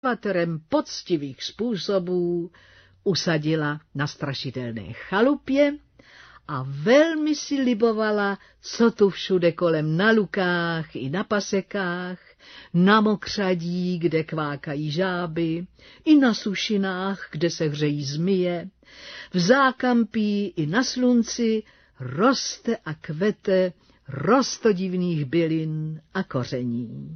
kultivátorem poctivých způsobů usadila na strašidelné chalupě a velmi si libovala, co tu všude kolem na lukách i na pasekách, na mokřadí, kde kvákají žáby, i na sušinách, kde se hřejí zmije, v zákampí i na slunci roste a kvete roztodivných bylin a koření.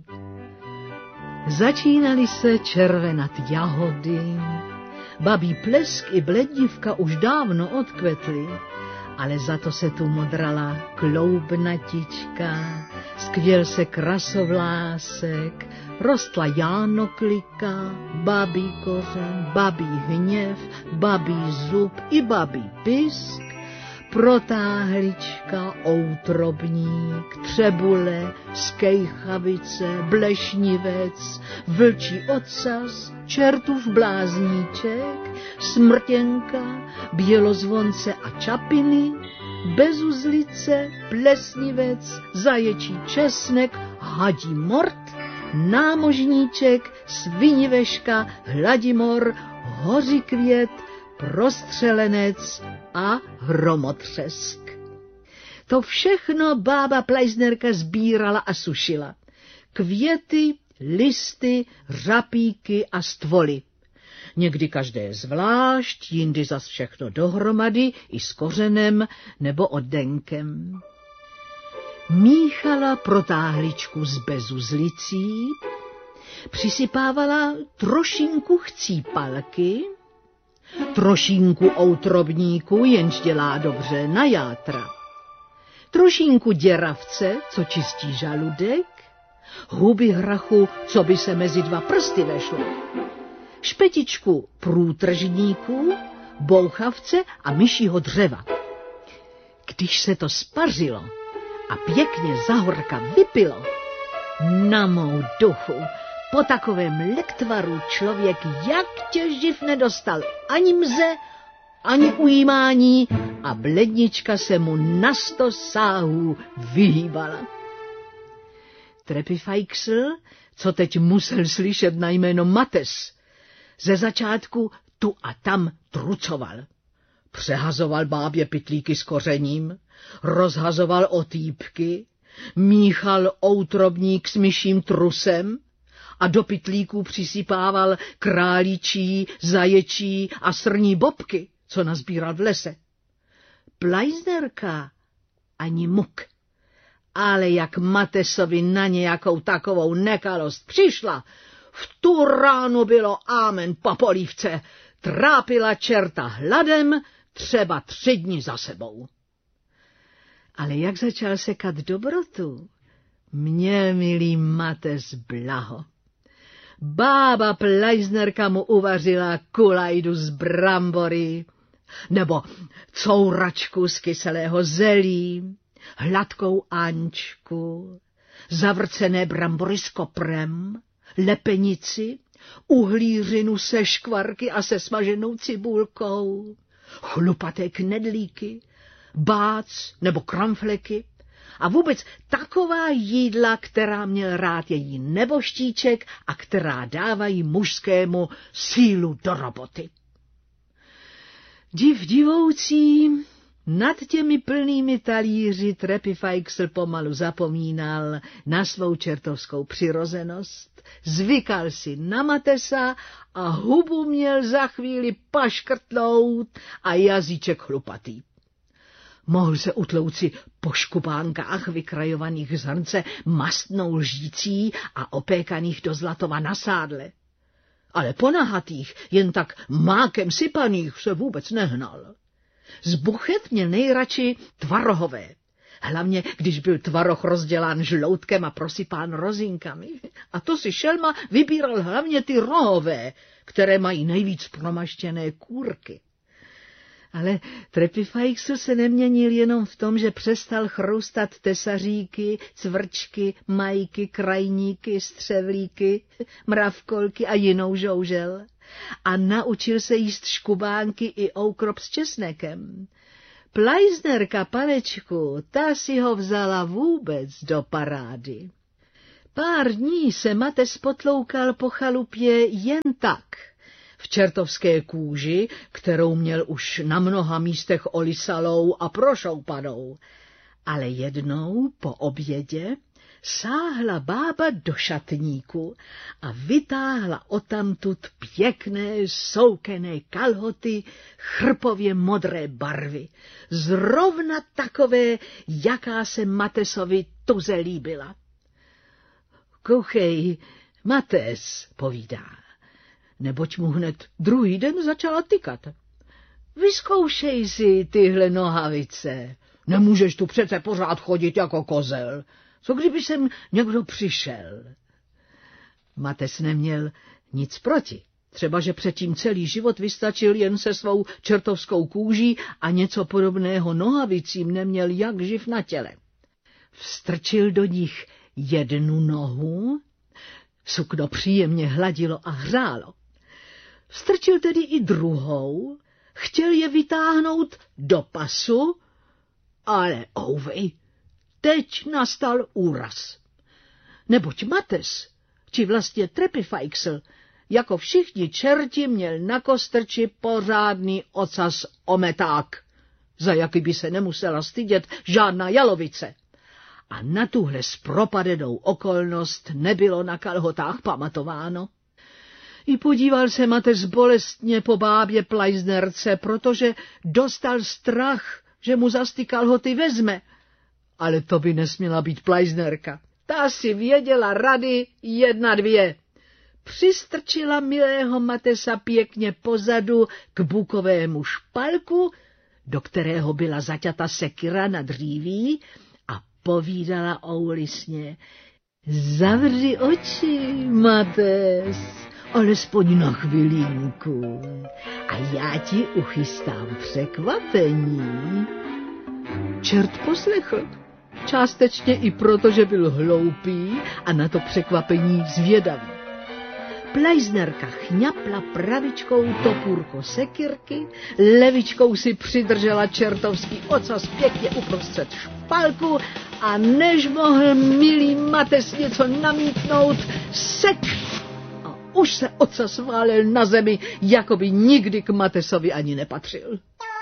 Začínaly se červenat jahody, babí plesk i bledivka už dávno odkvetly, ale za to se tu modrala kloubnatička, skvěl se krasovlásek, rostla jánoklika, babí kořen, babí hněv, babí zub i babí pisk, protáhlička, outrobník, třebule, skejchavice, blešnivec, vlčí ocas, čertův blázníček, smrtěnka, bělozvonce a čapiny, bezuzlice, plesnivec, zaječí česnek, hadí mort, námožníček, sviniveška, hladimor, hořikvět, prostřelenec a hromotřesk. To všechno bába Pleisnerka sbírala a sušila. Květy, listy, řapíky a stvoly. Někdy každé zvlášť, jindy zas všechno dohromady, i s kořenem nebo oddenkem. Míchala protáhličku s bezuzlicí, přisypávala trošinku chcípalky, trošinku outrobníku, jenž dělá dobře na játra, trošinku děravce, co čistí žaludek, huby hrachu, co by se mezi dva prsty vešlo, špetičku průtržníků, bouchavce a myšího dřeva. Když se to spařilo a pěkně zahorka vypilo, na mou duchu, po takovém lektvaru člověk jak těživ nedostal ani mze, ani ujímání a blednička se mu na 100 sáhů vyhýbala. Trepifajksl, co teď musel slyšet na jméno Mates, ze začátku tu a tam trucoval. Přehazoval bábě pytlíky s kořením, rozhazoval otýpky, míchal outrobník s myším trusem a do pytlíků přisypával králičí, zaječí a srní bobky, co nazbíral v lese. Pleisnerka ani muk. Ale jak Matesovi na nějakou takovou nekalost přišla, v tu ránu bylo ámen po polívce, trápila čerta hladem třeba 3 dny za sebou. Ale jak začal sekat dobrotu, měl milý Mates blaho. Bába Pleisnerka mu uvařila kulajdu z brambory, nebo couračku z kyselého zelí, hladkou ančku, zavrcené brambory s koprem, lepenici, uhlířinu se škvarky a se smaženou cibulkou, chlupaté knedlíky, bác nebo kramfleky a vůbec taková jídla, která měl rád její neboštíček a která dávají mužskému sílu do roboty. Div divoucí, nad těmi plnými talíři Trepifajksl pomalu zapomínal na svou čertovskou přirozenost, zvykal si na Matesa a hubu měl za chvíli paškrtnout a jazyček chlupatý. Mohl se utlouci po škupánkách vykrajovaných z hrnce mastnou lžící a opékaných do zlatova na sádle. Ale po nahatých, jen tak mákem sypaných se vůbec nehnal. Z buchet měl nejradši tvarohové, hlavně když byl tvaroh rozdělán žloutkem a prosypán rozinkami. A to si šelma vybíral hlavně ty rohové, které mají nejvíc promaštěné kůrky. Ale Trepifajksl se neměnil jenom v tom, že přestal chroustat tesaříky, cvrčky, majky, krajníky, střevlíky, mravkolky a jinou žoužel. A naučil se jíst škubánky i oukrop s česnekem. Pleisnerka panečku, ta si ho vzala vůbec do parády. Pár dní se Mates potloukal po chalupě jen tak, v čertovské kůži, kterou měl už na mnoha místech olisalou a prošoupanou. Ale jednou po obědě sáhla bába do šatníku a vytáhla odtamtud pěkné soukené kalhoty chrpově modré barvy, zrovna takové, jaká se Matesovi tuze líbila. Kouchej, Mates, povídá, neboť mu hned druhý den začala tykat. Vyzkoušej si tyhle nohavice. Nemůžeš tu přece pořád chodit jako kozel. Co kdyby sem někdo přišel? Mates neměl nic proti. Třeba, že předtím celý život vystačil jen se svou čertovskou kůží a něco podobného nohavicím neměl jak živ na těle. Vstrčil do nich jednu nohu, sukno příjemně hladilo a hřálo. Vstrčil tedy i druhou, chtěl je vytáhnout do pasu, ale ouvej, teď nastal úraz. Neboť Mates, či vlastně Trepifejksl, jako všichni čerti měl na kostrči pořádný ocas ometák, za jaký by se nemusela stydět žádná jalovice. A na tuhle zpropadenou okolnost nebylo na kalhotách pamatováno. I podíval se Mates bolestně po bábě Pleisnerce, protože dostal strach, že mu zas ty kalhoty vezme. Ale to by nesměla být Pleisnerka. Ta si věděla rady 1, 2. Přistrčila milého Matesa pěkně pozadu k bukovému špalku, do kterého byla zaťata sekira na dříví, a povídala oulisně. Zavři oči, Mates, alespoň na chvilinku, a já ti uchystám překvapení. Čert poslechl, částečně i proto, že byl hloupý a na to překvapení zvědavý. Pleisnerka chňapla pravičkou topůrko sekirky, levičkou si přidržela čertovský ocas pěkně uprostřed špalku a než mohl milý Mates něco namítnout, sek a už se ocas válel na zemi, jako by nikdy k Matesovi ani nepatřil.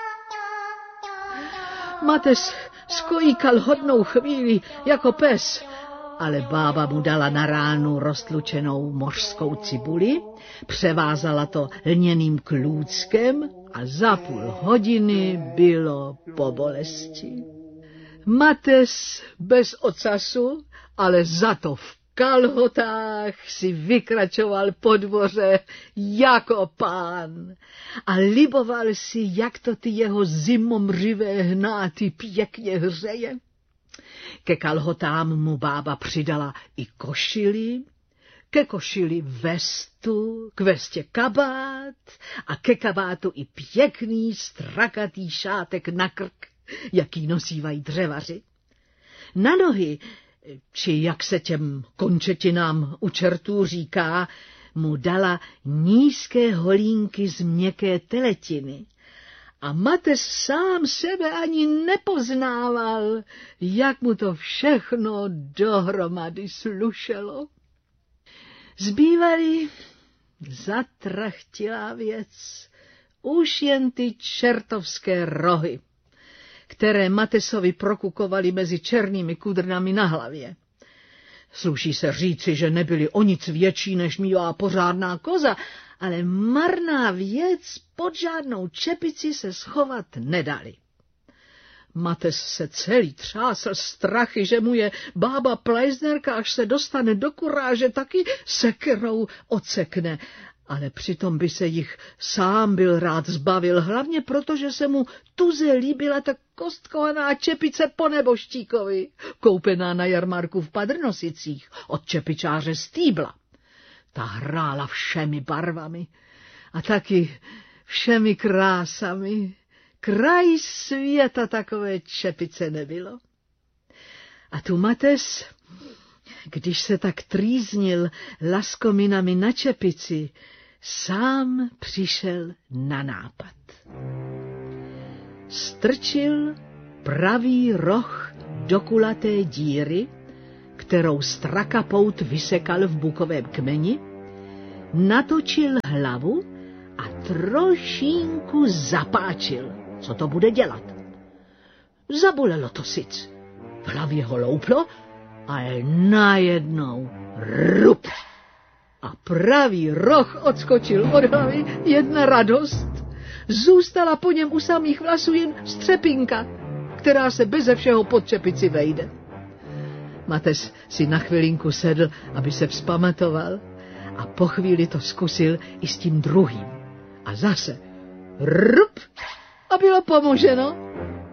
Mates skojíkal hodnou chvíli jako pes, ale bába mu dala na ránu roztlučenou mořskou cibuli, převázala to lněným klůckem a za půl hodiny bylo po bolesti. Mates bez ocasu, ale za to v kalhotách si vykračoval po dvoře jako pán a liboval si, jak to ty jeho zimomřivé hnáty pěkně hřeje. Ke kalhotám mu bába přidala i košili, ke košili vestu, k vestě kabát a ke kabátu i pěkný strakatý šátek na krk, jaký nosívají dřevaři. Na nohy, či jak se těm končetinám u čertů říká, mu dala nízké holínky z měkké teletiny. A Mates sám sebe ani nepoznával, jak mu to všechno dohromady slušelo. Zbývaly zatrachtilá věc, už jen ty čertovské rohy, které Matesovi prokukovaly mezi černými kudrnami na hlavě. Sluší se říci, že nebyly o nic větší než mívá pořádná koza, ale marná věc pod žádnou čepici se schovat nedali. Mates se celý třásl strachy, že mu je bába Pleisnerka, až se dostane do kuráže, taky sekirou odsekne, ale přitom by se jich sám byl rád zbavil, hlavně proto, že se mu tuze líbila ta kostkovaná čepice po neboštíkovi, koupená na jarmarku v Padrnosicích od čepičáře Stýbla. Ta hrála všemi barvami a taky všemi krásami. Kraj světa takové čepice nebylo. A tu Mates, když se tak trýznil laskominami na čepici, sám přišel na nápad. Strčil pravý roh do kulaté díry, kterou strakapout vysekal v bukovém kmeni, natočil hlavu a trošinku zapáčil, co to bude dělat. Zabolelo to sic. V hlavě ho louplo, ale najednou rup. A pravý roh odskočil od hlavy, jedna radost. Zůstala po něm u samých vlasů jen střepinka, která se beze všeho pod čepici vejde. Mates si na chvilinku sedl, aby se vzpamatoval, a po chvíli to zkusil i s tím druhým. A zase rup a bylo pomoženo.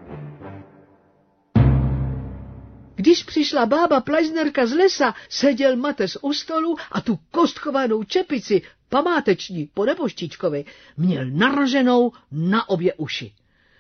Když přišla bába Pleisnerka z lesa, seděl Mates u stolu a tu kostkovanou čepici, památeční po neboštíčkovi, měl naraženou na obě uši.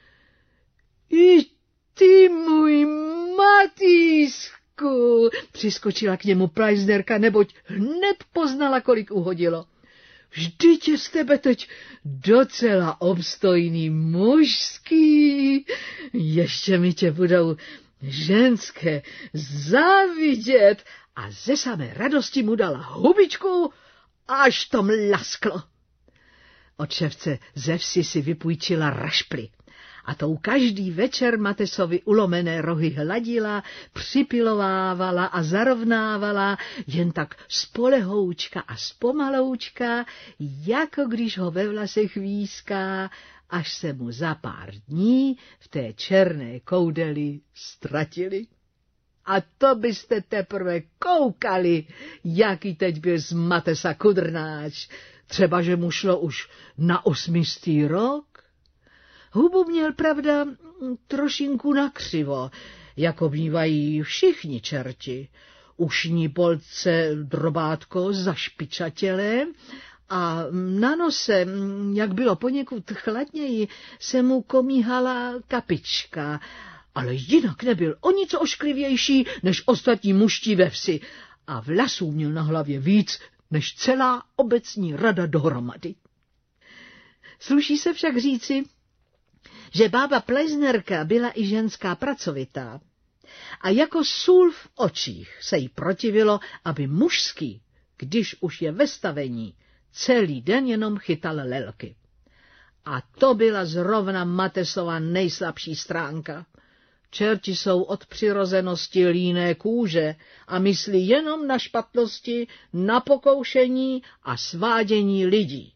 I ty, můj Matýsku, přiskočila k němu Pleisnerka, neboť hned poznala, kolik uhodilo. Vždyť je z tebe teď docela obstojný mužský, ještě mi tě budou ženské závidět, a ze samé radosti mu dala hubičku, až to mlasklo. Od ševce ze vsi si vypůjčila rašply a tou každý večer Matesovi ulomené rohy hladila, připilovávala a zarovnávala, jen tak spolehoučka a zpomaloučka, jako když ho ve vlasech výská, až se mu za pár dní v té černé koudeli ztratili. A to byste teprve koukali, jaký teď byl z Matesa kudrnáč. Třeba, že mu šlo už na 8. rok. Hubu měl, pravda, trošinku nakřivo, jako bývají všichni čerti. Ušní polce drobátko zašpičatělé, a na nose, jak bylo poněkud chladněji, se mu komíhala kapička, ale jinak nebyl o nic ošklivější než ostatní mužtí ve vsi a vlasů měl na hlavě víc než celá obecní rada dohromady. Sluší se však říci, že bába Pleisnerka byla i ženská pracovitá a jako sůl v očích se jí protivilo, aby mužský, když už je ve stavení, celý den jenom chytal lelky. A to byla zrovna Matesova nejslabší stránka. Čerti jsou od přirozenosti líné kůže a myslí jenom na špatnosti, na pokoušení a svádění lidí.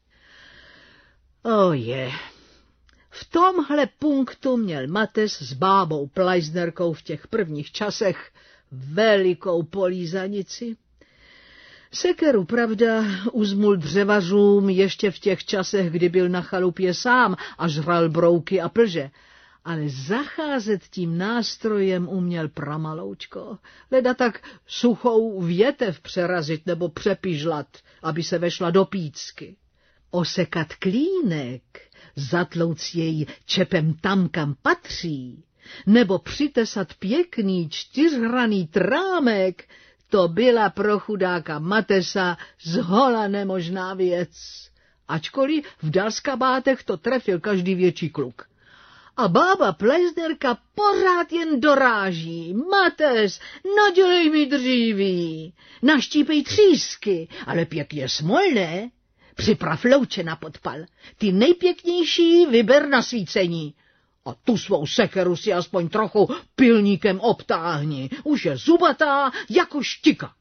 V tomhle punktu měl Mates s bábou Pleisnerkou v těch prvních časech velikou polízanici. Sekeru, pravda, uzmul dřevařům ještě v těch časech, kdy byl na chalupě sám a žral brouky a plže, ale zacházet tím nástrojem uměl pramaloučko, leda tak suchou větev přerazit nebo přepižlat, aby se vešla do pícky. Osekat klínek, zatlouc jej čepem tam, kam patří, nebo přitesat pěkný 4hraný trámek, to byla pro chudáka Matesa zhola nemožná věc, ačkoliv v dalskabátech to trefil každý větší kluk. A bába Pleisnerka pořád jen doráží. Mates, nadělej mi dříví, naštípej třísky, ale pěkně smolné. Připrav louče na podpal, ty nejpěknější vyber na svícení. A tu svou sekeru si aspoň trochu pilníkem obtáhni, už je zubatá jako štika.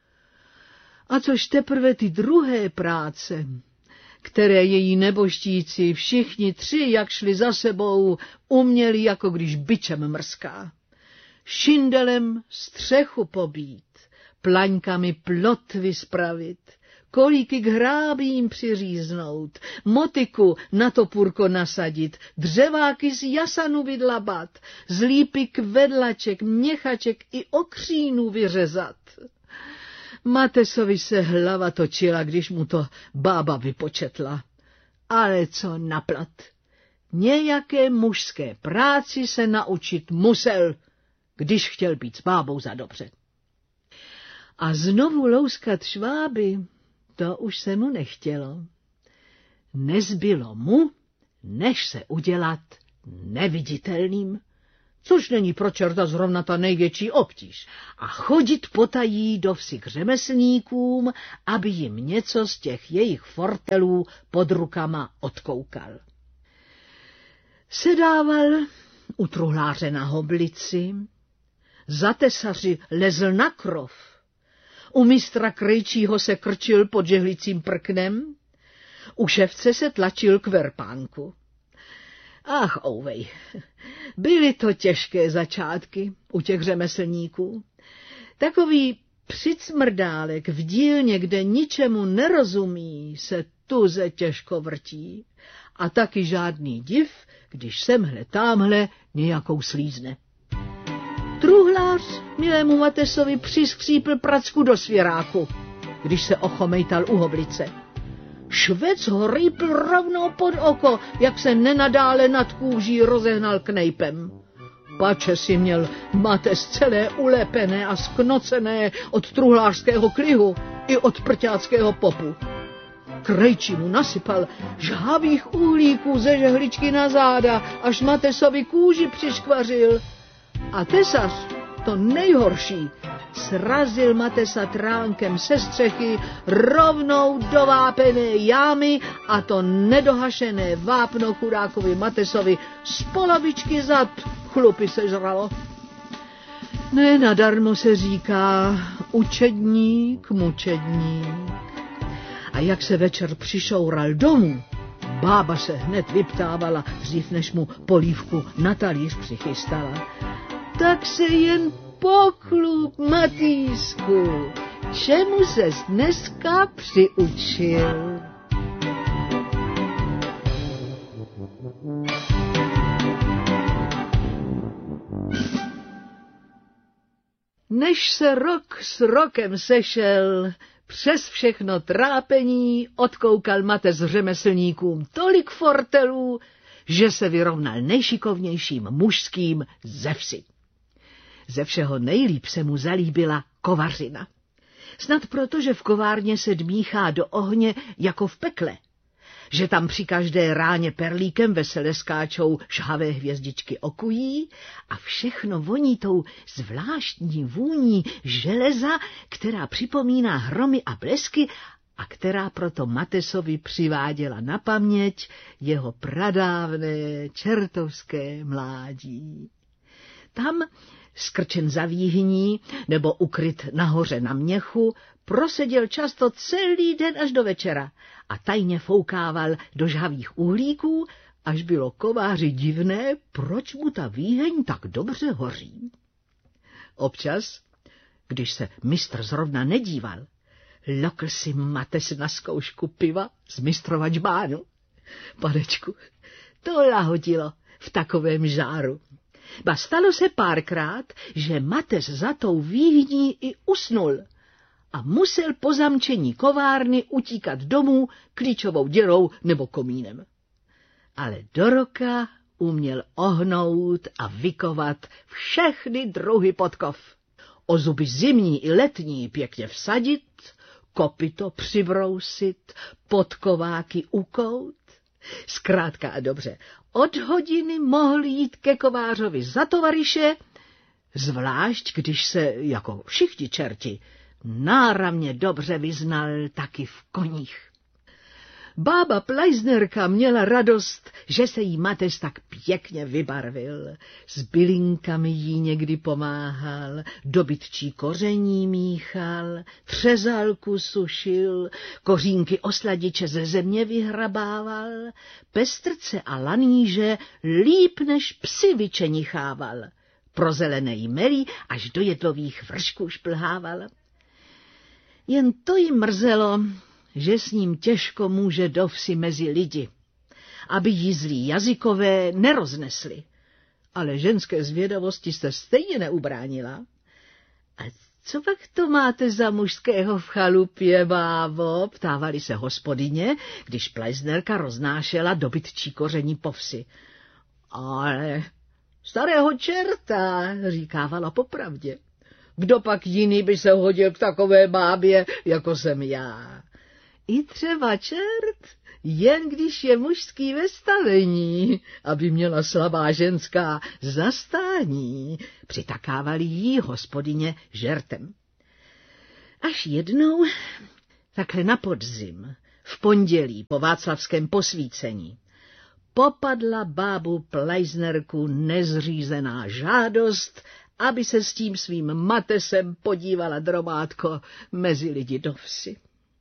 A což teprve ty druhé práce, které její neboštíci všichni 3, jak šli za sebou, uměli, jako když bičem mrská. Šindelem střechu pobít, plaňkami plotvy spravit, kolíky k hrábím přiříznout, motiku na topůrko nasadit, dřeváky z jasanu vydlabat, z lípy vedlaček, měchaček i okřínu vyřezat. Matesovi se hlava točila, když mu to bába vypočetla. Ale co naplat? Nějaké mužské práci se naučit musel, když chtěl být s bábou za dobře. A znovu louskat šváby, to už se mu nechtělo. Nezbylo mu, než se udělat neviditelným. což není pro čerta zrovna ta největší obtíž, a chodit potají do vsi k řemeslníkům, aby jim něco z těch jejich fortelů pod rukama odkoukal. Sedával u truhláře na hoblici, za tesaři lezl na krov, u mistra krejčího se krčil pod žehlicím prknem, u ševce se tlačil k verpánku. Ach, ouvej, byly to těžké začátky u těch řemeslníků. Takový přicmrdálek v dílně, kde ničemu nerozumí, se tuze těžko vrtí. A taky žádný div, když semhle támhle nějakou slízne. Truhlář milému Matesovi přiskřípl pracku do svěráku, když se ochomejtal u hoblice. Švec ho rýpl rovnou pod oko, jak se nenadále nad kůží rozehnal knejpem. Pače si měl Mates celé ulepené a sknocené od truhlářského klihu i od prťáckého popu. Krejčí mu nasypal žhavých uhlíků ze žehličky na záda, až Matesovi kůži přiškvařil. A tesař, to nejhorší, srazil Matesa tránkem se střechy rovnou do vápené jámy a to nedohašené vápno chudákovi Matesovi z polovičky zad chlupy sežralo. Ne nadarmo se říká učedník, mučedník. A jak se večer přišoural domů, bába se hned vyptávala, dřív než mu polívku na talíř přichystala. Tak se jen pochlup, Matýsku, čemu ses dneska přiučil? Než se rok s rokem sešel, přes všechno trápení odkoukal Mates řemeslníkům tolik fortelů, že se vyrovnal nejšikovnějším mužským ze vsi. Ze všeho nejlíp se mu zalíbila kovařina. Snad proto, že v kovárně se dmíchá do ohně jako v pekle, že tam při každé ráně perlíkem vesele skáčou žhavé hvězdičky okují a všechno voní tou zvláštní vůní železa, která připomíná hromy a blesky a která proto Matesovi přiváděla na paměť jeho pradávné čertovské mládí. Tam, skrčen za výhní nebo ukryt nahoře na měchu, proseděl často celý den až do večera a tajně foukával do žhavých uhlíků, až bylo kováři divné, proč mu ta výheň tak dobře hoří. Občas, když se mistr zrovna nedíval, lokl si Mates na zkoušku piva z mistrova džbánu. Panečku, to lahodilo v takovém žáru. Ba stalo se párkrát, že Mates za tou výhní i usnul a musel po zamčení kovárny utíkat domů klíčovou děrou nebo komínem. Ale do roka uměl ohnout a vykovat všechny druhy podkov. O zuby zimní i letní pěkně vsadit, kopyto přibrousit, podkováky ukout. Zkrátka a dobře, od hodiny mohl jít ke kovářovi za tovaryše, zvlášť když se, jako všichni čerti, náramně dobře vyznal taky v koních. Bába Pleisnerka měla radost, že se jí Mates tak pěkně vybarvil. S bylinkami jí někdy pomáhal, dobytčí koření míchal, třezálku sušil, kořínky osladiče ze země vyhrabával, pestrce a laníže líp než psi vyčenichával, pro zelené jmelí až do jedlových vršků šplhával. Jen to jí mrzelo, že s ním těžko může do vsi mezi lidi, aby jí zlí jazykové neroznesli. Ale ženské zvědavosti se stejně neubránila. A co pak to máte za mužského v chalupě, bábo? Ptávali se hospodyně, když Pleisnerka roznášela dobytčí koření po vsi. Ale starého čerta, říkávala popravdě. Kdo pak jiný by se hodil k takové bábě, jako jsem já? I třeba čert, jen když je mužský ve stavení, aby měla slabá ženská zastání, přitakávali jí hospodyně žertem. Až jednou, takhle na podzim, v pondělí po václavském posvícení, popadla bábu Pleisnerku nezřízená žádost, aby se s tím svým Matesem podívala drobátko mezi lidi do vsi.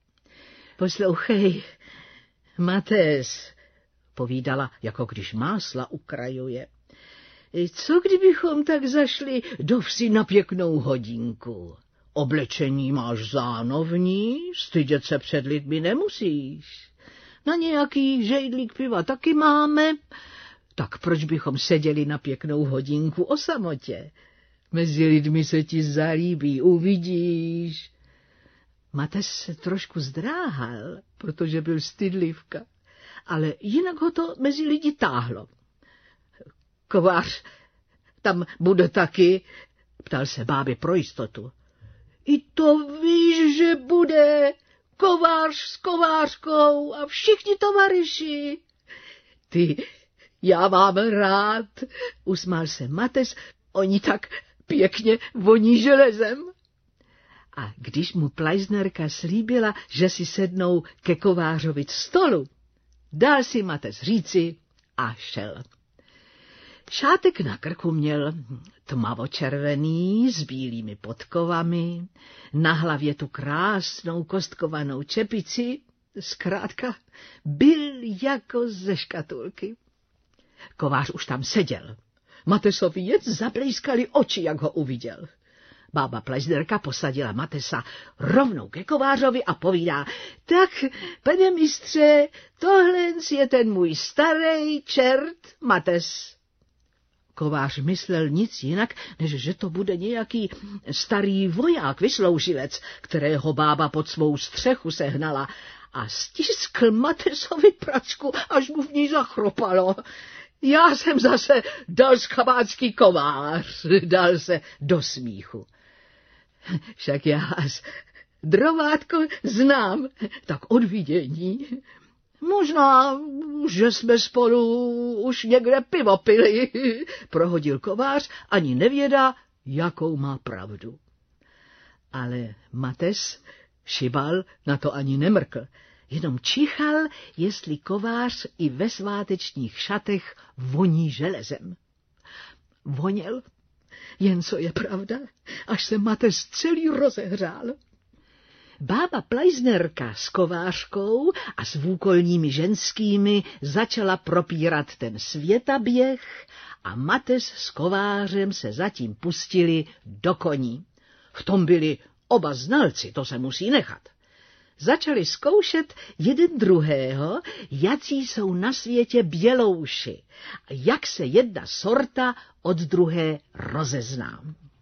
Poslouchej, Mates, povídala, jako když másla ukrajuje, co kdybychom tak zašli do vsi na pěknou hodinku? Oblečení máš zánovní, stydět se před lidmi nemusíš. Na nějaký žejdlík piva taky máme, tak proč bychom seděli na pěknou hodinku o samotě? Mezi lidmi se ti zalíbí, uvidíš. Mates se trošku zdráhal, protože byl stydlivka, ale jinak ho to mezi lidi táhlo. Kovář tam bude taky, ptal se báby pro jistotu. I to víš, že bude kovář s kovářkou a všichni tovaryši. Ty, já mám rád, usmál se Mates, oni tak pěkně voní železem. A když mu Pleisnerka slíbila, že si sednou ke kovářovi stolu, dal si Mates říci a šel. Šátek na krku měl tmavočervený s bílými podkovami, na hlavě tu krásnou kostkovanou čepici, zkrátka byl jako ze škatulky. Kovář už tam seděl. Matesovi jen zablejskaly oči, jak ho uviděl. Bába Pleisnerka posadila Matesa rovnou ke kovářovi a povídá, tak, pane mistře, tohle je ten můj starý čert Mates. Kovář myslel nic jinak, než že to bude nějaký starý voják, vysloužilec, kterého bába pod svou střechu sehnala, a stiskl Matesovi pračku, až mu v ní zachropalo. Já jsem zase dalskabácký kovář, dal se do smíchu. Však já drobátko znám, tak od vidění. Možná, že jsme spolu už někde pivo pili, prohodil kovář, ani nevědá, jakou má pravdu. Ale Mates, šibal, na to ani nemrkl, jenom čichal, jestli kovář i ve svátečních šatech voní železem. Voněl, jen co je pravda, až se Mates celý rozehřál. Bába Pleisnerka s kovářkou a s vůkolními ženskými začala propírat ten světaběh a Mates s kovářem se zatím pustili do koní. V tom byli oba znalci, to se musí nechat. Začali zkoušet jeden druhého, jací jsou na světě bělouši a jak se jedna sorta od druhé rozezná.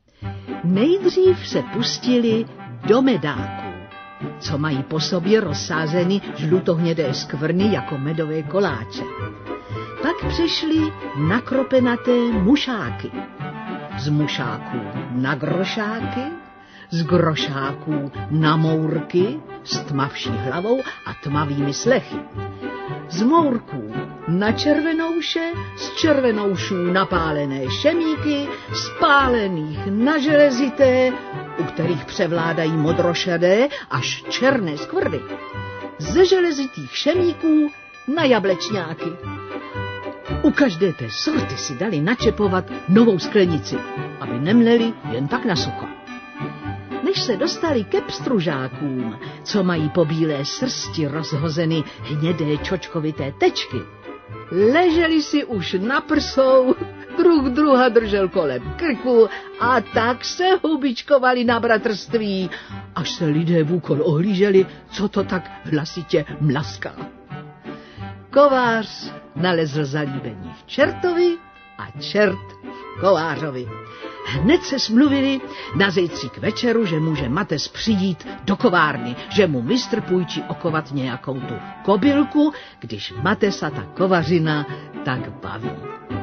Nejdřív se pustili do medáků, co mají po sobě rozsázeny žlutohnědé skvrny jako medové koláče. Pak přešli na kropenaté mušáky, z mušáků na grošáky, z grošáků na mourky s tmavší hlavou a tmavými slechy, z mourků na červenouše, z červenoušů na pálené šemíky, z pálených na železité, u kterých převládají modrošedé až černé skvrny, ze železitých šemíků na jablečňáky. U každé té sorty si dali načepovat novou sklenici, aby nemleli jen tak na sucho. Než se dostali ke pstružákům, co mají po bílé srsti rozhozeny hnědé čočkovité tečky, leželi si už na prsou, druh druha držel kolem krku a tak se hubičkovali na bratrství, až se lidé vůkol ohlíželi, co to tak hlasitě mlaská. Kovář nalezl zalíbení v čertovi a čert v kovářovi. Hned se smluvili na zítří k večeru, že může Mates přijít do kovárny, že mu mistr půjčí okovat nějakou tu kobylku, když Matesa ta kovařina tak baví.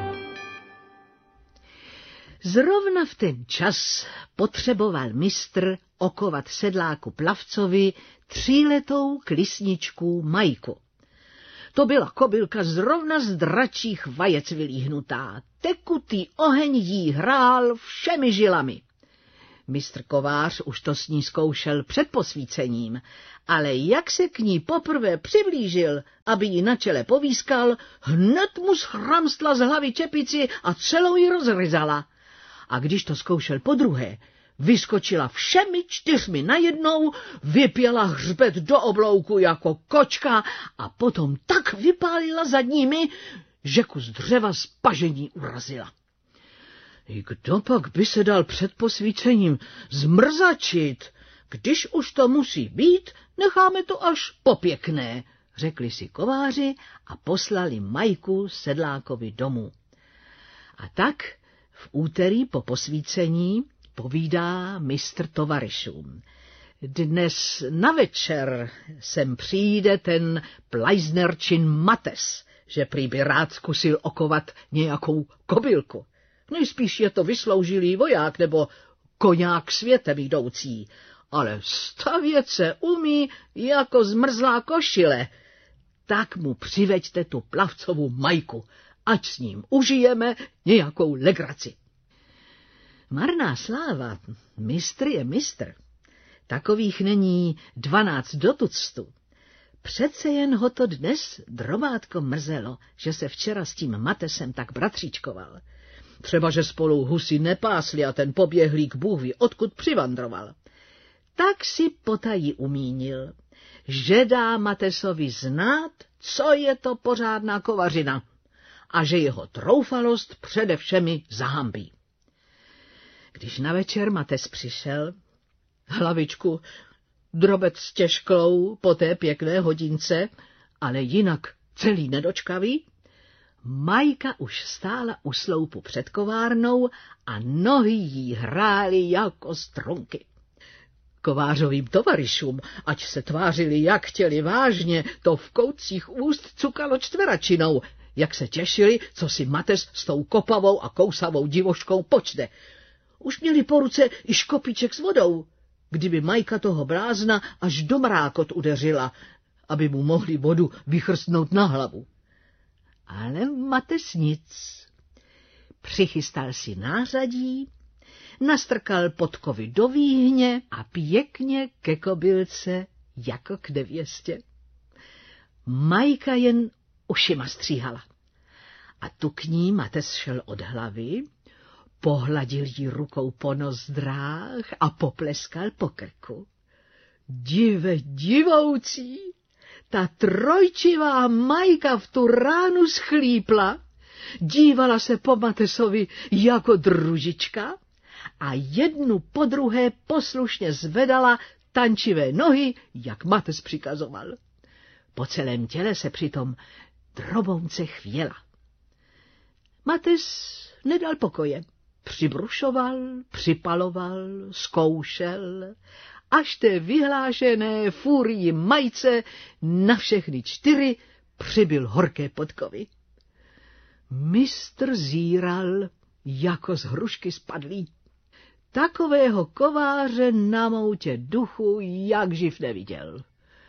Zrovna v ten čas potřeboval mistr okovat sedláku Plavcovi 3letou klisničku Majku. To byla kobylka zrovna z dračích vajec vylíhnutá. Tekutý oheň jí hrál všemi žilami. Mistr kovář už to s ní zkoušel před posvícením, ale jak se k ní poprvé přiblížil, aby ji na čele povískal, hned mu schramstla z hlavy čepici a celou ji rozryzala. A když to zkoušel podruhé, vyskočila všemi 4 najednou, vypěla hřbet do oblouku jako kočka a potom tak vypálila zadními, že kus dřeva z pažení urazila. I kdo pak by se dal před posvícením zmrzačit? Když už to musí být, necháme to až popěkné, řekli si kováři a poslali Majku sedlákovi domů. A tak v úterý po posvícení povídá mistr tovaryšům. Dnes na večer sem přijde ten plajznerčin Mates, že prý by rád zkusil okovat nějakou kobylku. Nejspíš je to vysloužilý voják nebo koňák světem jdoucí, ale stavět se umí jako zmrzlá košile. Tak mu přiveďte tu plavcovou Majku, ať s ním užijeme nějakou legraci. Marná sláva, mistr je mistr. Takových není 12 do tuctu. Přece jen ho to dnes drobátko mrzelo, že se včera s tím Matesem tak bratříčkoval. Třeba, že spolu husy nepásli a ten poběhlík Bůh ví, odkud přivandroval. Tak si potají umínil, že dá Matesovi znát, co je to pořádná kovařina a že jeho troufalost přede všemi zahambí. Když na večer Mates přišel, hlavičku drobec stěžklou po té pěkné hodince, ale jinak celý nedočkavý, Majka už stála u sloupu před kovárnou a nohy jí hrály jako strunky. Kovářovým tovaryšům, ať se tvářili jak chtěli vážně, to v koutcích úst cukalo čtveračinou, jak se těšili, co si Mates s tou kopavou a kousavou divoškou počne. Už měli po ruce i škopíček s vodou, kdyby Majka toho blázna až do mrákot udeřila, aby mu mohli vodu vychrstnout na hlavu. Ale Mates nic. Přichystal si nářadí, nastrkal podkovy do výhně a pěkně ke kobylce jako k nevěstě. Majka jen ušima stříhala. A tu k ní Mates šel od hlavy, pohladil jí rukou po nozdrách a popleskal po krku. Dive divoucí, ta trojčivá Majka v tu ránu schlípla, dívala se po Matesovi jako družička a jednu po druhé poslušně zvedala tančivé nohy, jak Mates přikazoval. Po celém těle se přitom drobounce chvěla. Mates nedal pokoje. Přibrušoval, připaloval, zkoušel, až té vyhlášené fúrii Majce na všechny 4 přibyl horké podkovy. Mistr zíral jako z hrušky spadlý. Takového kováře na moutě duchu jak živ neviděl.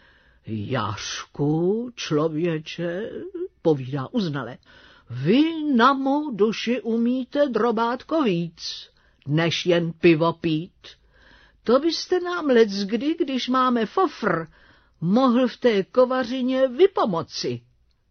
Jašku, člověče, povídá uznale, vy na mou duši umíte drobátko víc, než jen pivo pít. To byste nám leckdy, když máme fofr, mohl v té kovařině vypomoci.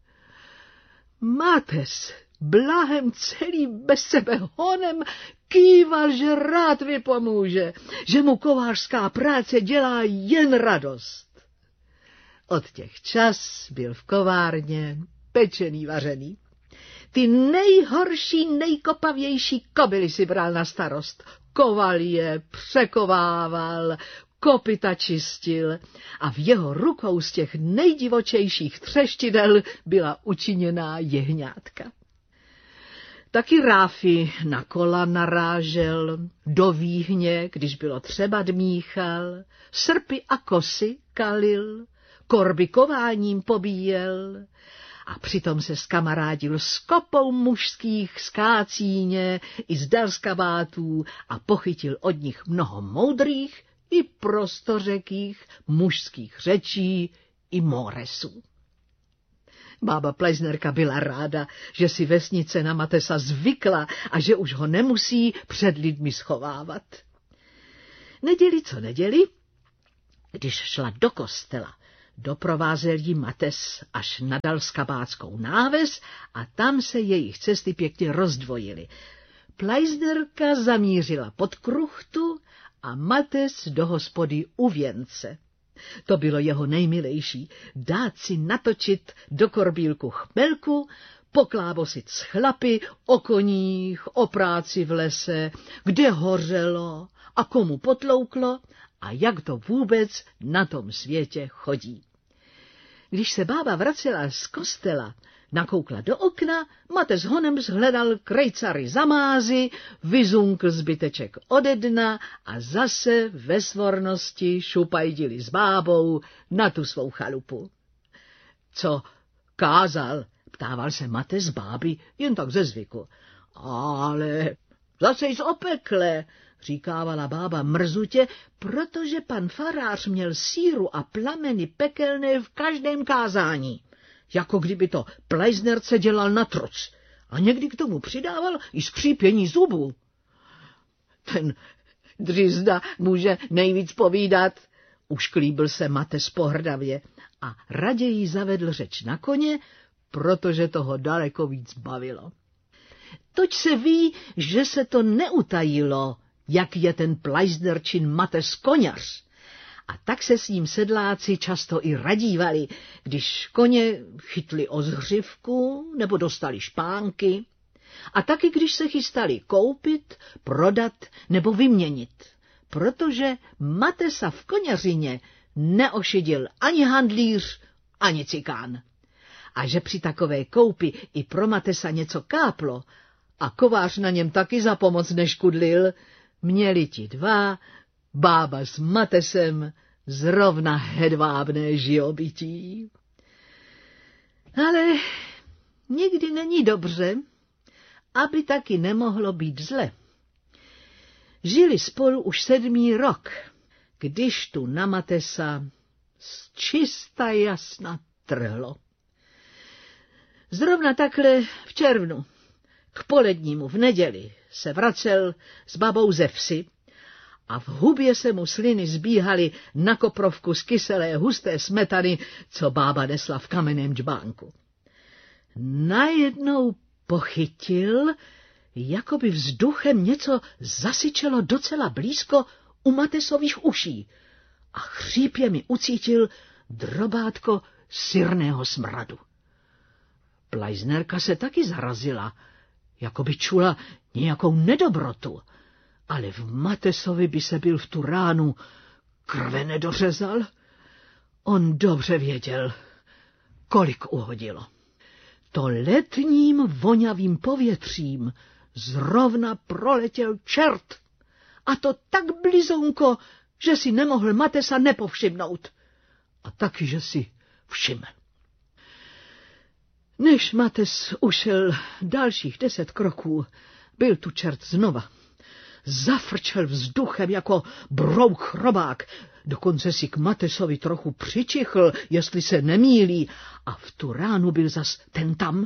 Mates, blahem celý bez sebe honem, kýval, že rád vypomůže, že mu kovářská práce dělá jen radost. Od těch čas byl v kovárně pečený, vařený. Ty nejhorší, nejkopavější kobily si bral na starost. Koval je, překovával, kopyta čistil a v jeho rukou z těch nejdivočejších třeštidel byla učiněná jehňátka. Taky ráfy na kola narážel, do výhně, když bylo třeba dmíchal, srpy a kosy kalil, korby kováním pobíjel a přitom se skamarádil s kopou mužských z Kácíně i z Dalskabátů a pochytil od nich mnoho moudrých i prostořekých mužských řečí i móresů. Bába Pleisnerka byla ráda, že si vesnice na Matesa zvykla a že už ho nemusí před lidmi schovávat. Neděli co neděli, když šla do kostela, doprovázel jí Mates až na Dalskabátskou náves a tam se jejich cesty pěkně rozdvojily. Pleisnerka zamířila pod kruchtu a Mates do hospody u věnce. To bylo jeho nejmilejší, dát si natočit do korbílku chmelku, poklábosit s chlapy o koních, o práci v lese, kde hořelo a komu potlouklo a jak to vůbec na tom světě chodí. Když se bába vracela z kostela, nakoukla do okna, Mates honem zhledal krejcary za mázy, vyzunkl zbyteček ode dna a zase ve svornosti šupajdili s bábou na tu svou chalupu. Co kázal, ptával se Mates báby jen tak ze zvyku. Ale zase jsi opekle, říkávala bába mrzutě, protože pan farář měl síru a plameny pekelné v každém kázání. Jako kdyby to Pleisnerce dělal na truc a někdy k tomu přidával i skřípění zubů. Ten dřízda může nejvíc povídat, ušklíbil se Mates pohrdavě a raději zavedl řeč na koně, protože toho daleko víc bavilo. Toť se ví, že se to neutajilo, jak je ten Pleisnerčin Mates koňař. A tak se s ním sedláci často i radívali, když koně chytli o zhřivku nebo dostali špánky. A taky když se chystali koupit, prodat nebo vyměnit, protože Matesa v koněřině neošidil ani handlíř, ani cikán. A že při takové koupi i pro Matesa něco káplo a kovář na něm taky za pomoc neškudlil, měli ti dva, bába s Matesem, zrovna hedvábné živobytí. Ale nikdy není dobře, aby taky nemohlo být zle. Žili spolu už 7. rok, když tu na Matesa z čista jasna trhlo. Zrovna takhle v červnu, k polednímu v neděli, se vracel s babou ze vsi a v hubě se mu sliny zbíhaly na koprovku z kyselé husté smetany, co bába nesla v kamenném džbánku. Najednou pochytil, jako by vzduchem něco zasyčelo docela blízko u Matesových uší a chřípě mi ucítil drobátko syrného smradu. Pleisnerka se taky zarazila, jako by čula nějakou nedobrotu, ale v Matesovi by se byl v tu ránu krve nedořezal. On dobře věděl, kolik uhodilo. To letním vonavým povětřím zrovna proletěl čert, a to tak blizonko, že si nemohl Matesa nepovšimnout. A taky, že si všiml. Než Mates ušel dalších 10 kroků, byl tu čert znova. Zafrčel vzduchem jako brouk chrobák, dokonce si k Matesovi trochu přičichl, jestli se nemýlí, a v tu ránu byl zas ten tam.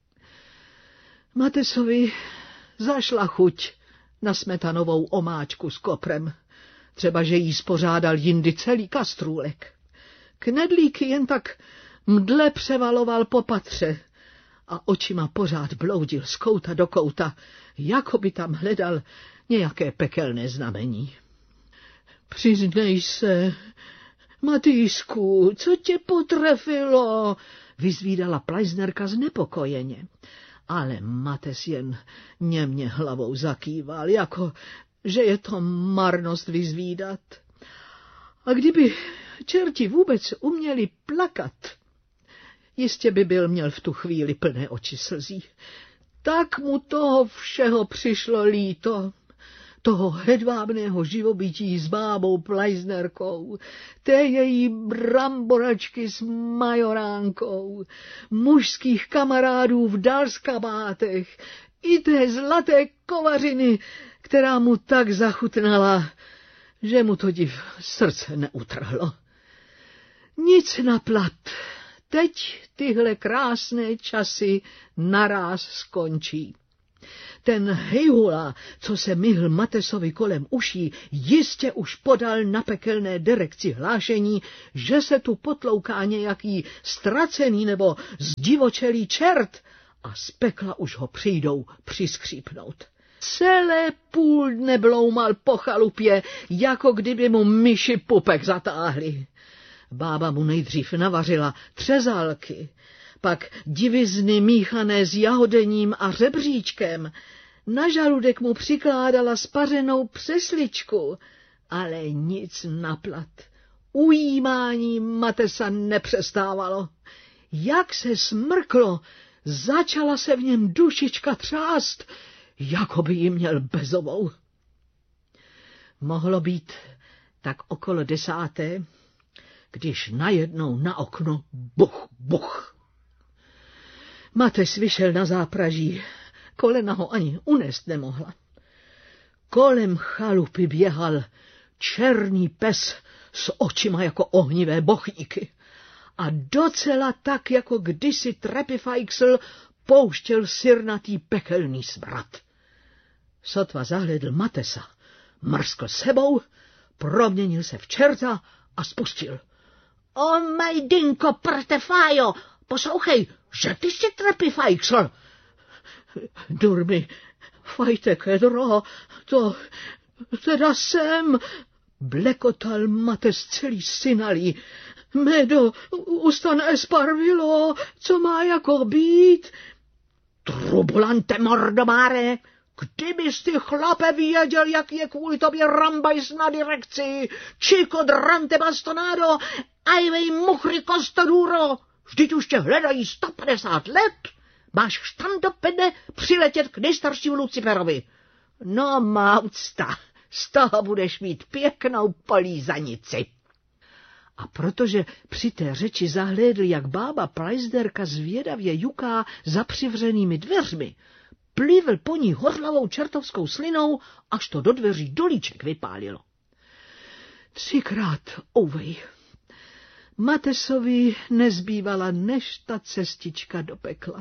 Matesovi zašla chuť na smetanovou omáčku s koprem, třeba že jí spořádal jindy celý kastrůlek. Knedlíky jen tak mdle převaloval po patře a očima pořád bloudil z kouta do kouta, jako by tam hledal nějaké pekelné znamení. Přiznej se, Matýsku, co tě potrefilo? Vyzvídala Pleisnerka znepokojeně. Ale Mates jen němě hlavou zakýval, jako že je to marnost vyzvídat. A kdyby čerti vůbec uměli plakat, jistě by byl měl v tu chvíli plné oči slzí. Tak mu toho všeho přišlo líto, toho hedvábného živobytí s bábou Pleisnerkou, té její bramboračky s majoránkou, mužských kamarádů v Dalskabátech i té zlaté kovařiny, která mu tak zachutnala, že mu to div srdce neutrhlo. Nic na plat teď tyhle krásné časy naráz skončí. Ten hejhula, co se myhl Matesovi kolem uší, jistě už podal na pekelné direkci hlášení, že se tu potlouká nějaký ztracený nebo zdivočelý čert a z pekla už ho přijdou přiskřípnout. Celé půl dne bloumal po chalupě, jako kdyby mu myši pupek zatáhli. Bába mu nejdřív navařila třezálky, pak divizny míchané s jahodením a řebříčkem. Na žaludek mu přikládala spařenou přesličku, ale nic na plat. Ujímání Matesa nepřestávalo. Jak se smrklo, začala se v něm dušička třást, jako by ji měl bezovou. Mohlo být tak okolo 10, když najednou na okno buch, buch. Mates vyšel na zápraží, kolena ho ani unést nemohla. Kolem chalupy běhal černý pes s očima jako ohnivé bochníky a docela tak, jako kdysi Trepifajksl pouštěl sirnatý pekelný smrad. Sotva zahledl Matesa, mrskl sebou, proměnil se v čerta a spustil. O majdinko prtefájo, poslouchej, že ty jsi Trepifajksl. Durmi, fajte kedro, to teda jsem, blekotal Mates celý synalý. Medo, ustan esparvilo, co má jako být? Trubulante mordomáre, kdybys ty chlape věděl, jak je kvůli tobě rambajs na direkci, chico drante bastonado, ajvej muchry kostoduro, vždyť už tě hledají 150 let, máš štandopede přiletět k nejstaršímu Luciferovi. No má úcta, z toho budeš mít pěknou polízanici. A protože při té řeči zahlédl, jak bába Plajzderka zvědavě juká za přivřenými dveřmi, plivl po ní hořlavou čertovskou slinou, až to do dveří dolíček vypálilo. 3krát ouvej. Matesovi nezbývala než ta cestička do pekla.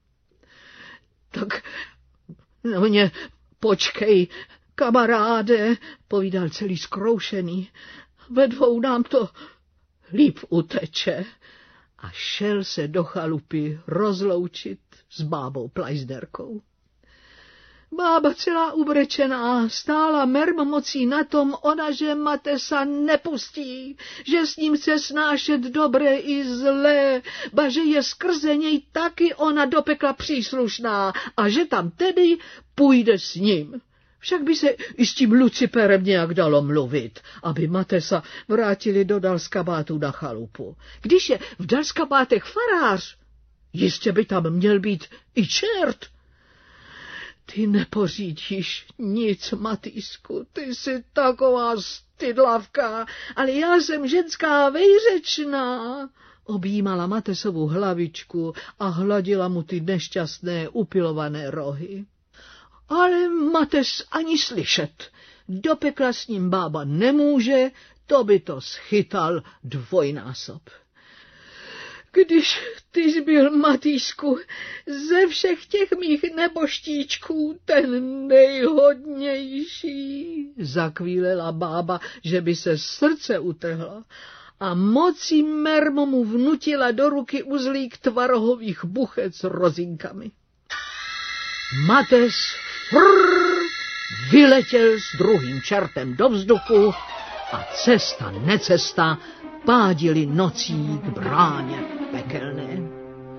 Tak na mě počkej, kamaráde, povídal celý zkroušený. Ve dvou nám to líp uteče. A šel se do chalupy rozloučit s bábou Plajzderkou. Bába celá ubrečená stála mermomocí na tom, ona, že Matesa nepustí, že s ním chce snášet dobré i zlé, ba že je skrze něj taky ona do pekla příslušná a že tam tedy půjde s ním. Však by se i s tím Luciferem nějak dalo mluvit, aby Matesa vrátili do Dalskabátu na chalupu. Když je v Dalskabátech farář, jistě by tam měl být i čert. Ty nepořídíš nic, Matýsku, ty jsi taková stydlavka, ale já jsem ženská vejřečná. Objímala Matesovu hlavičku a hladila mu ty nešťastné upilované rohy. Ale Mates ani slyšet. Do pekla s ním bába nemůže, to by to schytal dvojnásob. Když ty jsi byl, Matýsku, ze všech těch mých neboštíčků ten nejhodnější, zakvílela bába, že by se srdce utrhla a mocí mermo mu vnutila do ruky uzlík tvarohových buchet s rozinkami. Mates vyletěl s druhým čertem do vzduchu a cesta necesta pádili nocí k bráně pekelné.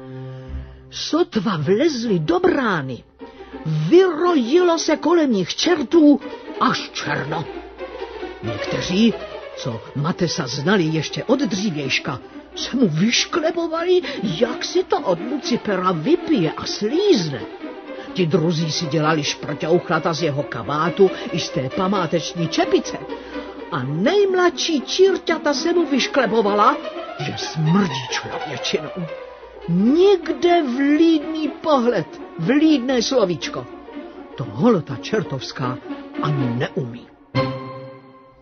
Sotva vlezli do brány, vyrojilo se kolem nich čertů až černo. Někteří, co Matesa znali ještě od dřívějška, se mu vyšklebovali, jak si to od Lucifera vypije a slízne. Ti druzí si dělali šprťouchlata z jeho kabátu i z té památeční čepice. A nejmladší čírťata se mu vyšklebovala, že smrdí člověčinou. Nikde vlídný pohled, vlídné slovíčko. To holota čertovská ani neumí.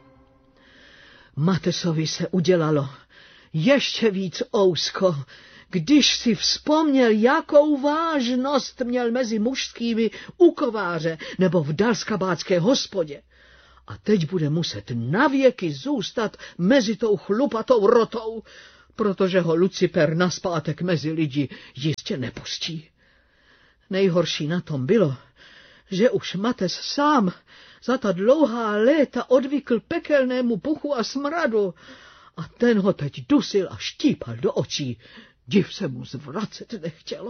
Matesovi se udělalo ještě víc ousko, když si vzpomněl, jakou vážnost měl mezi mužskými u kováře nebo v dalskabácké hospodě. A teď bude muset navěky zůstat mezi tou chlupatou rotou, protože ho Luciper nazpátek mezi lidi jistě nepustí. Nejhorší na tom bylo, že už Mates sám za ta dlouhá léta odvykl pekelnému puchu a smradu a ten ho teď dusil a štípal do očí. Div se mu zvracet nechtělo.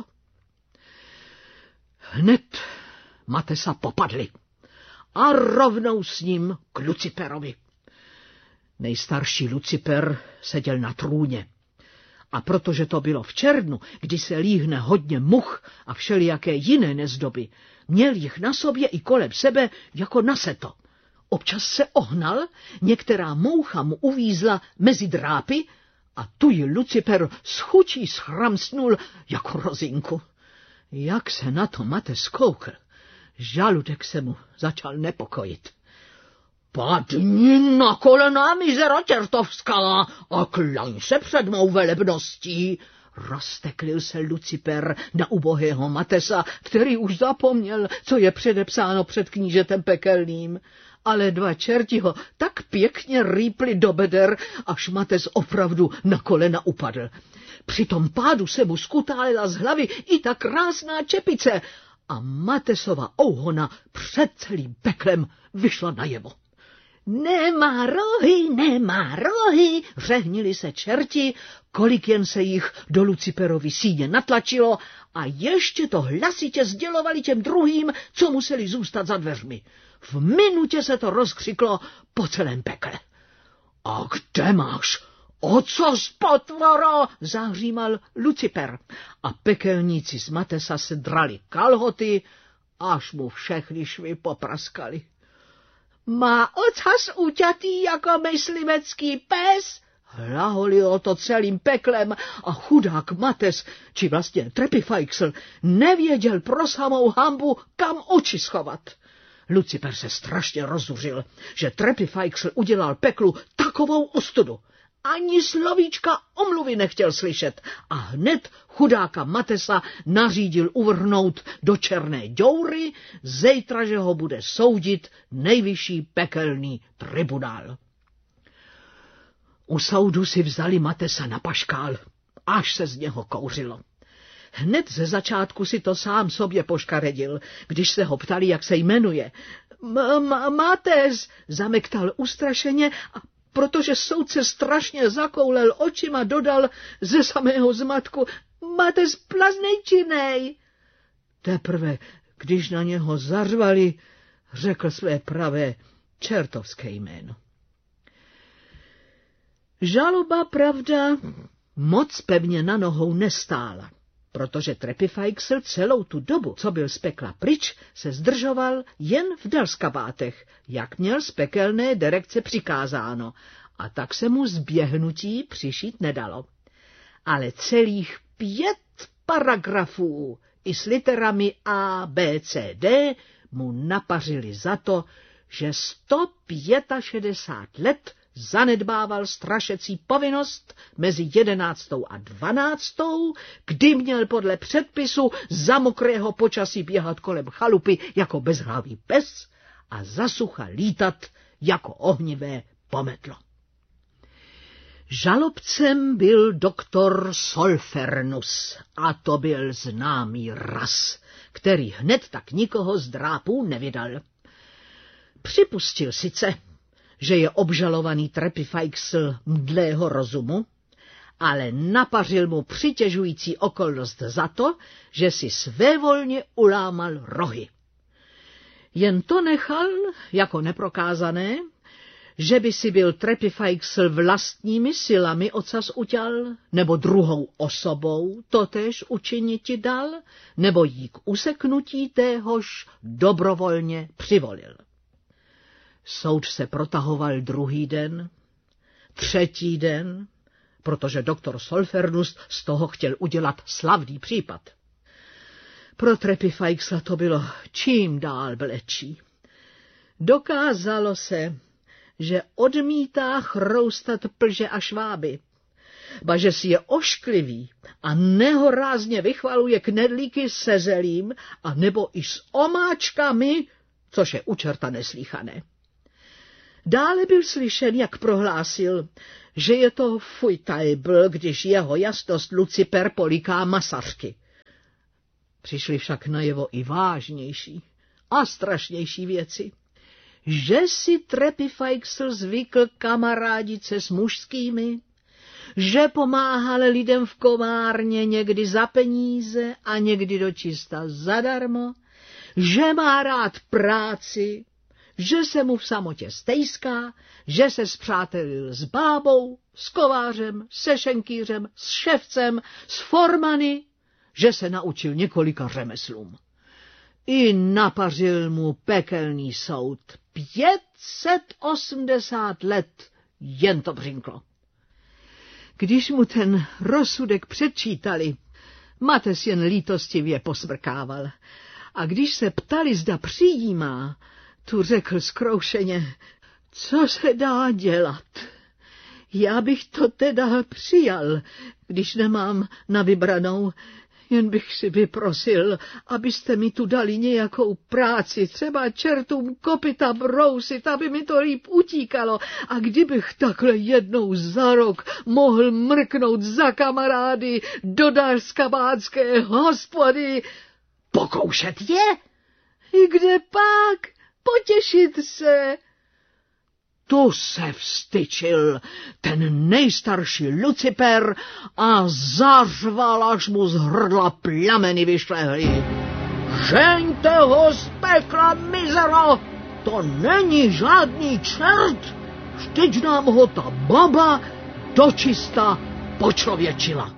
Hned Matesa popadli a rovnou s ním k Luciperovi. Nejstarší Luciper seděl na trůně. A protože to bylo v červnu, kdy se líhne hodně much a všelijaké jiné nezdoby, měl jich na sobě i kolem sebe jako na seto. Občas se ohnal, některá moucha mu uvízla mezi drápy a tu ji Luciper s chutí schramsnul jako rozinku. Jak se na to Mates koukl, žaludek se mu začal nepokojit. Padni na kolena, mizera čertovská, a klaň se před mou velebností, rozteklil se Luciper na ubohého Matesa, který už zapomněl, co je předepsáno před knížetem pekelným. Ale dva čerti ho tak pěkně rýpli do beder, až Mates opravdu na kolena upadl. Při tom pádu se mu skutálila z hlavy i ta krásná čepice a Matesova ouhona před celým peklem vyšla najevo. Nemá rohy, řehnili se čerti, kolik jen se jich do Luciperovy síně natlačilo a ještě to hlasitě sdělovali těm druhým, co museli zůstat za dveřmi. V minutě se to rozkřiklo po celém pekle. A kde máš? Ocos potvoro, zahřímal Luciper a pekelníci z Matesa se drali kalhoty, až mu všechny švy popraskali. Má ocas uťatý jako myslivecký pes, hlaholilo to celým peklem a chudák Mates, či vlastně Trepifajksl, nevěděl pro samou hanbu, kam oči schovat. Luciper se strašně rozuřil, že Trepifajksl udělal peklu takovou ostudu. Ani slovíčka omluvy nechtěl slyšet a hned chudáka Matesa nařídil uvrhnout do černé děury, zítra, že ho bude soudit nejvyšší pekelný tribunál. U soudu si vzali Matesa na paškál, až se z něho kouřilo. Hned ze začátku si to sám sobě poškaredil, když se ho ptali, jak se jmenuje. Mates, zamektal ustrašeně a protože soudce strašně zakoulel očima, dodal ze samého zmatku, Mates Plaznejčinej. Teprve, když na něho zařvali, řekl své pravé čertovské jméno. Žaloba, pravda, moc pevně na nohou nestála, protože Trepifajksl celou tu dobu, co byl z pekla pryč, se zdržoval jen v dalskabátech, jak měl z pekelné direkce přikázáno, a tak se mu zběhnutí přišít nedalo. Ale celých 5 paragrafů i s literami A, B, C, D mu napařili za to, že 165 let zanedbával strašecí povinnost mezi 11. a 12., kdy měl podle předpisu za mokrého počasí běhat kolem chalupy jako bezhlavý pes a za sucha lítat jako ohnivé pomedlo. Žalobcem byl doktor Solfernus a to byl známý ras, který hned tak nikoho z drápů nevydal. Připustil sice, že je obžalovaný Trepifajksl mdlého rozumu, ale napařil mu přitěžující okolnost za to, že si svévolně ulámal rohy. Jen to nechal jako neprokázané, že by si byl Trepifajksl vlastními silami ocas uťal, nebo druhou osobou totéž učiniti dal, nebo jí k useknutí téhož dobrovolně přivolil. Soud se protahoval 2. den, 3. den, protože doktor Solfernus z toho chtěl udělat slavný případ. Pro Trepifajksla to bylo čím dál vlečí. Dokázalo se, že odmítá chroustat plže a šváby, ba že si je ošklivý a nehorázně vychvaluje knedlíky se zelím a nebo i s omáčkami, což je u čerta neslíchané. Dále byl slyšen, jak prohlásil, že je to fujtajbl, když jeho jasnost Luciper poliká masařky. Přišly však najevo i vážnější a strašnější věci. Že si Trepifajksl zvykl kamarádit se s mužskými, že pomáhal lidem v kovárně někdy za peníze a někdy dočista zadarmo, že má rád práci, že se mu v samotě stejská, že se spřátelil s bábou, s kovářem, se šenkýřem, s ševcem, s formany, že se naučil několika řemeslům. I napařil mu pekelný soud 580 let, jen to břinklo. Když mu ten rozsudek předčítali, Mates jen lítostivě posmrkával. A když se ptali, zda přijímá, tu řekl zkroušeně, co se dá dělat. Já bych to teda přijal, když nemám na vybranou, jen bych si vyprosil, abyste mi tu dali nějakou práci, třeba čertům kopyta brousit, aby mi to líp utíkalo. A kdybych takhle jednou za rok mohl mrknout za kamarády do darskabácké hospody, pokoušet je? I kde pak? Potěšit se. Tu se vstyčil ten nejstarší Luciper a zařval, až mu z hrdla plameny vyšlehly. Žeňte ho z pekla, mizero, to není žádný čert, vždyť nám ho ta baba dočista počlověčila.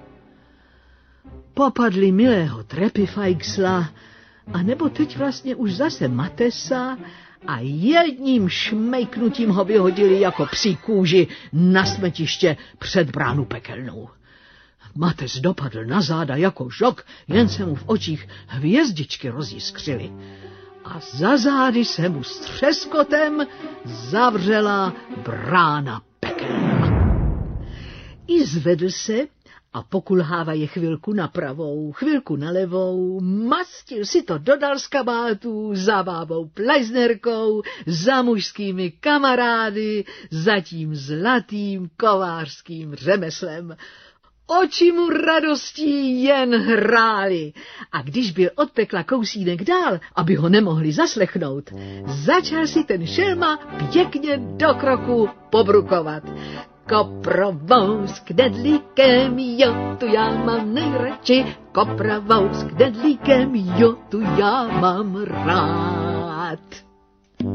Popadli milého Trepifajksla, a nebo teď vlastně už zase Matesa, a jedním šmejknutím ho vyhodili jako psí kůži na smetiště před bránu pekelnou. Mates dopadl na záda jako žok, jen se mu v očích hvězdičky rozjiskřily. A za zády se mu s třeskotem zavřela brána pekelná. I zvedl se a pokulhávaje chvilku na pravou, chvilku na levou, mastil si to do dalskabátů za bábou Plajznerkou, za mužskými kamarády, za tím zlatým kovářským řemeslem. Oči mu radostí jen hrály a když byl od pekla kousínek dál, aby ho nemohli zaslechnout, začal si ten šelma pěkně do kroku pobrukovat. Koprovou s knedlíkem, jo, tu já mám nejradši, koprovou s knedlíkem, jo, tu já mám rád.